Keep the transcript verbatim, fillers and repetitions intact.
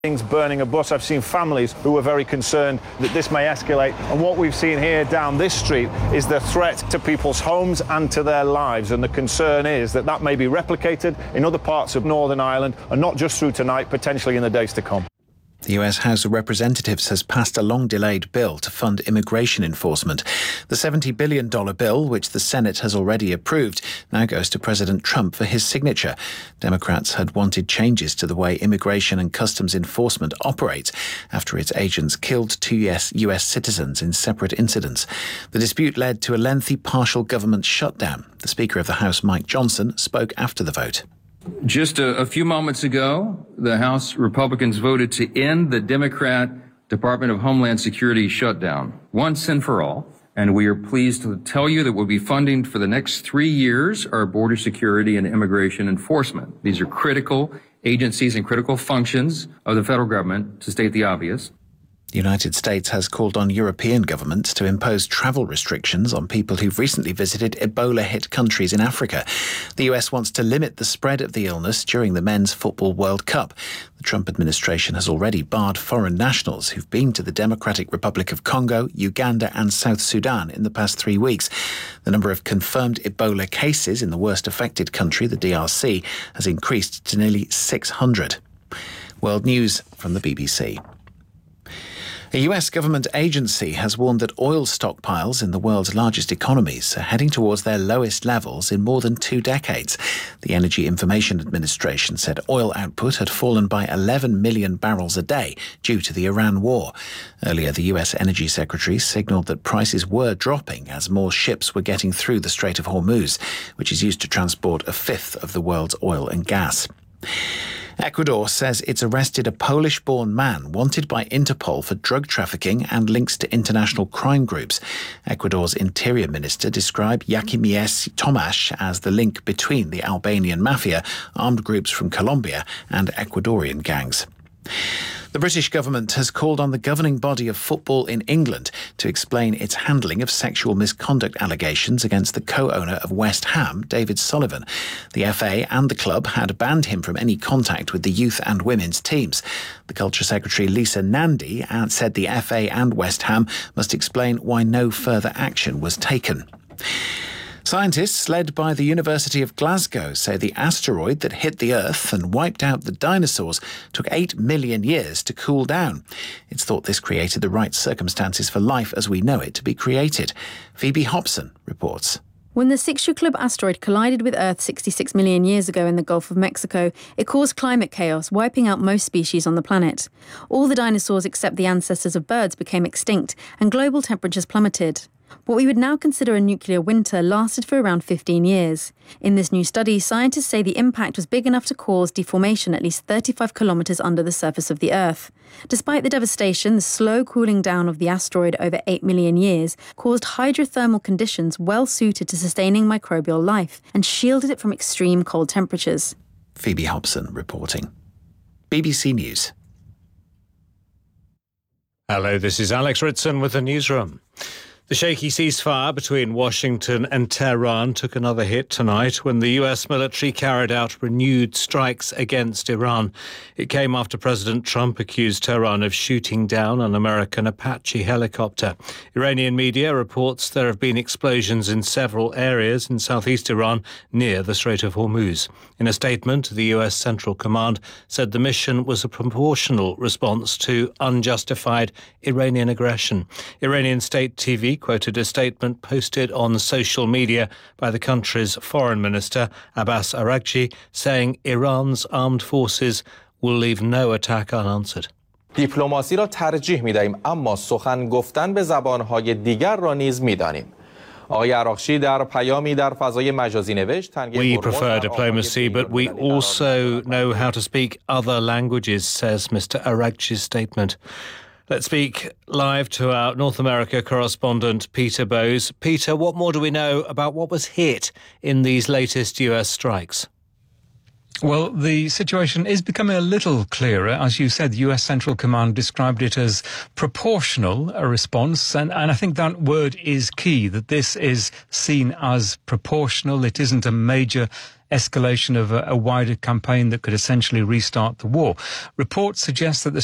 burning a bus. I've seen families who are very concerned that this may escalate. And what we've seen here down this street is the threat to people's homes and to their lives. And the concern is that that may be replicated in other parts of Northern Ireland, and not just through tonight, potentially in the days to come. The U S House of Representatives has passed a long-delayed bill to fund immigration enforcement. The seventy billion dollars bill, which the Senate has already approved, now goes to President Trump for his signature. Democrats had wanted changes to the way immigration and customs enforcement operates after its agents killed two U S citizens in separate incidents. The dispute led to a lengthy partial government shutdown. The Speaker of the House, Mike Johnson, spoke after the vote. Just a, a few moments ago, the House Republicans voted to end the Democrat Department of Homeland Security shutdown once and for all. And we are pleased to tell you that we'll be funding for the next three years our border security and immigration enforcement. These are critical agencies and critical functions of the federal government, to state the obvious. The United States has called on European governments to impose travel restrictions on people who've recently visited Ebola-hit countries in Africa. The U S wants to limit the spread of the illness during the Men's Football World Cup. The Trump administration has already barred foreign nationals who've been to the Democratic Republic of Congo, Uganda and South Sudan in the past three weeks. The number of confirmed Ebola cases in the worst affected country, the D R C, has increased to nearly six hundred. World News from the B B C. A U S government agency has warned that oil stockpiles in the world's largest economies are heading towards their lowest levels in more than two decades. The Energy Information Administration said oil output had fallen by eleven million barrels a day due to the Iran war. Earlier, the U S Energy Secretary signalled that prices were dropping as more ships were getting through the Strait of Hormuz, which is used to transport a fifth of the world's oil and gas. Ecuador says it's arrested a Polish-born man wanted by Interpol for drug trafficking and links to international crime groups. Ecuador's interior minister described Yakimies Tomasz as the link between the Albanian mafia, armed groups from Colombia and Ecuadorian gangs. The British government has called on the governing body of football in England to explain its handling of sexual misconduct allegations against the co-owner of West Ham, David Sullivan. The F A and the club had banned him from any contact with the youth and women's teams. The Culture Secretary Lisa Nandy said the F A and West Ham must explain why no further action was taken. Scientists led by the University of Glasgow say the asteroid that hit the Earth and wiped out the dinosaurs took eight million years to cool down. It's thought this created the right circumstances for life as we know it to be created. Phoebe Hobson reports. When the Chicxulub asteroid collided with Earth sixty-six million years ago in the Gulf of Mexico, it caused climate chaos, wiping out most species on the planet. All the dinosaurs except the ancestors of birds became extinct, and global temperatures plummeted. What we would now consider a nuclear winter lasted for around fifteen years. In this new study, scientists say the impact was big enough to cause deformation at least thirty-five kilometres under the surface of the Earth. Despite the devastation, the slow cooling down of the asteroid over eight million years caused hydrothermal conditions well suited to sustaining microbial life and shielded it from extreme cold temperatures. Phoebe Hobson reporting. B B C News. Hello, this is Alex Ritson with the newsroom. The shaky ceasefire between Washington and Tehran took another hit tonight when the U S military carried out renewed strikes against Iran. It came after President Trump accused Tehran of shooting down an American Apache helicopter. Iranian media reports there have been explosions in several areas in southeast Iran near the Strait of Hormuz. In a statement, the U S Central Command said the mission was a proportional response to unjustified Iranian aggression. Iranian state T V quoted a statement posted on social media by the country's foreign minister, Abbas Araghchi, saying Iran's armed forces will leave no attack unanswered. دیپلماسی را ترجیح می‌دهیم اما سخن گفتن به زبان‌های دیگر را نیز می‌دانیم. آقای عراقچی در پیامی در فضای مجازی نوشت We prefer diplomacy, but we also know how to speak other languages, says Mister Araghchi's statement. Let's speak live to our North America correspondent, Peter Bowes. Peter, what more do we know about what was hit in these latest U S strikes? Well, the situation is becoming a little clearer. As you said, the U S Central Command described it as proportional, a response. And, and I think that word is key, that this is seen as proportional. It isn't a major escalation of a, a wider campaign that could essentially restart the war. Reports suggest that the